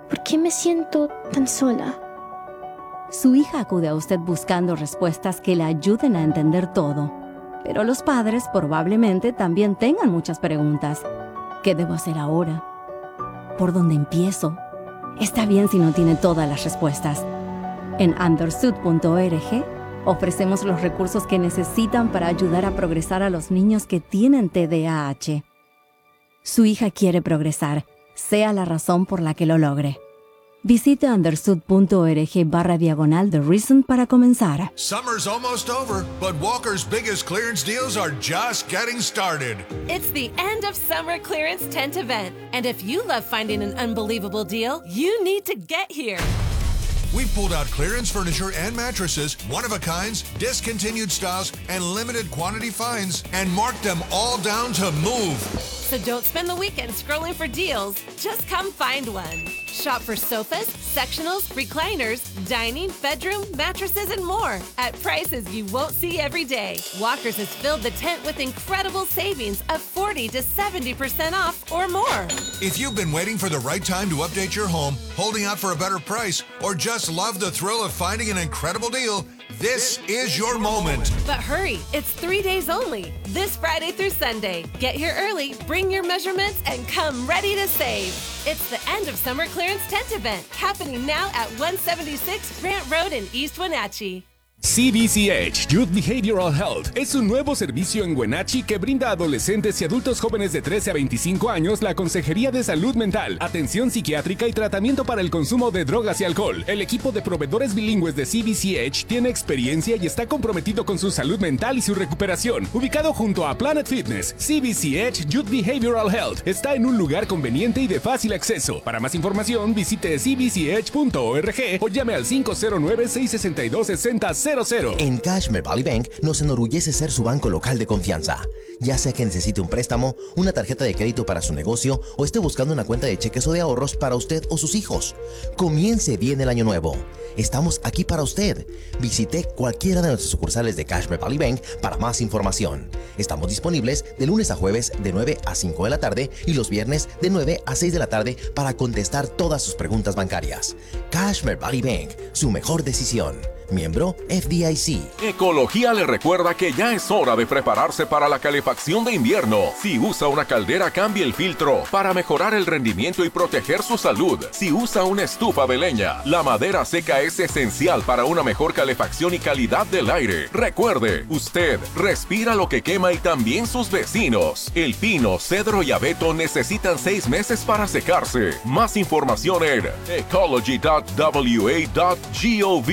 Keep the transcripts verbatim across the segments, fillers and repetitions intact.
¿Por qué me siento tan sola? Su hija acude a usted buscando respuestas que le ayuden a entender todo. Pero los padres probablemente también tengan muchas preguntas. ¿Qué debo hacer ahora? ¿Por dónde empiezo? Está bien si no tiene todas las respuestas. En understood punto org ofrecemos los recursos que necesitan para ayudar a progresar a los niños que tienen T D A H. Su hija quiere progresar, sea la razón por la que lo logre. Visite understood punto org barra diagonal The Reason para comenzar. Summer's almost over, but Walker's biggest clearance deals are just getting started. It's the end of summer clearance tent event. And if you love finding an unbelievable deal, you need to get here. We've pulled out clearance furniture and mattresses, one-of-a-kinds, discontinued styles, and limited quantity finds, and marked them all down to move. So don't spend the weekend scrolling for deals. Just come find one. Shop for sofas, sectionals, recliners, dining, bedroom, mattresses, and more at prices you won't see every day. Walker's has filled the tent with incredible savings of forty to seventy percent off or more. If you've been waiting for the right time to update your home, holding out for a better price, or just love the thrill of finding an incredible deal, this is your moment. But hurry, it's three days only. This Friday through Sunday. Get here early, bring your measurements, and come ready to save. It's the end of summer clearance tent event happening now at one seventy-six Grant Road in East Wenatchee. C B C H Youth Behavioral Health es un nuevo servicio en Wenatchee que brinda a adolescentes y adultos jóvenes de trece a veinticinco años la consejería de salud mental, atención psiquiátrica y tratamiento para el consumo de drogas y alcohol. El equipo de proveedores bilingües de C B C H tiene experiencia y está comprometido con su salud mental y su recuperación. Ubicado junto a Planet Fitness, C B C H Youth Behavioral Health está en un lugar conveniente y de fácil acceso. Para más información, visite c b c h punto org o llame al cinco cero nueve, seis seis dos, seis cero cero cero. En Cashmere Valley Bank nos enorgullece ser su banco local de confianza. Ya sea que necesite un préstamo, una tarjeta de crédito para su negocio o esté buscando una cuenta de cheques o de ahorros para usted o sus hijos. Comience bien el año nuevo. Estamos aquí para usted. Visite cualquiera de nuestras sucursales de Cashmere Valley Bank para más información. Estamos disponibles de lunes a jueves de nueve a cinco de la tarde y los viernes de nueve a seis de la tarde para contestar todas sus preguntas bancarias. Cashmere Valley Bank, su mejor decisión. Miembro F D I C. Ecología le recuerda que ya es hora de prepararse para la calefacción de invierno. Si usa una caldera, cambie el filtro para mejorar el rendimiento y proteger su salud. Si usa una estufa de leña, la madera seca es esencial para una mejor calefacción y calidad del aire. Recuerde, usted respira lo que quema y también sus vecinos. El pino, cedro y abeto necesitan seis meses para secarse. Más información en ecology punto w a punto gov.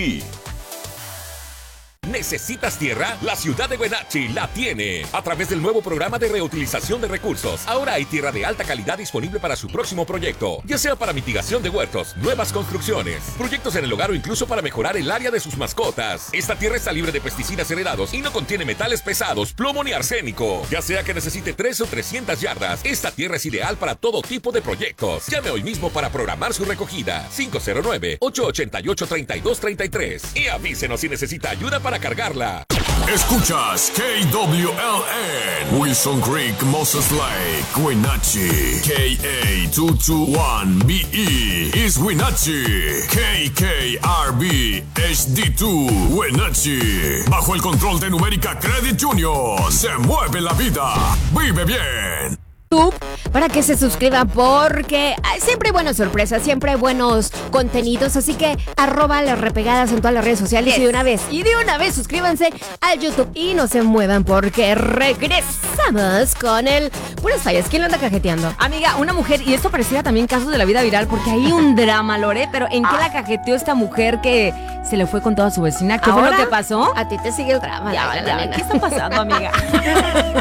¿Necesitas tierra? La ciudad de Wenatchee la tiene. A través del nuevo programa de reutilización de recursos, ahora hay tierra de alta calidad disponible para su próximo proyecto, ya sea para mitigación de huertos, nuevas construcciones, proyectos en el hogar o incluso para mejorar el área de sus mascotas. Esta tierra está libre de pesticidas heredados y no contiene metales pesados, plomo ni arsénico. Ya sea que necesite tres o trescientas yardas, esta tierra es ideal para todo tipo de proyectos. Llame hoy mismo para programar su recogida. cinco cero nueve, ocho ocho ocho, tres dos tres tres y avísenos si necesita ayuda para cargarla. Escuchas K W L N Wilson Creek, Moses Lake, Wenatchee. K A dos dos uno B E is Wenatchee. K K R B H D dos Wenatchee. Bajo el control de Numérica Credit Junior se mueve la vida. Vive bien. Para que se suscriban porque siempre hay buenas sorpresas, siempre hay buenos contenidos, así que arroba las repegadas en todas las redes sociales. Yes. y de una vez, y de una vez suscríbanse al YouTube y no se muevan porque regresamos con el puras fallas. ¿Quién lo anda cajeteando? Amiga, una mujer, y esto parecía también casos de la vida viral porque hay un drama, Lore, pero ¿en qué la cajeteó esta mujer que se le fue con toda su vecina? ¿Qué fue lo que pasó? A ti te sigue el drama. Ya, ya, ya, ¿qué está pasando, amiga?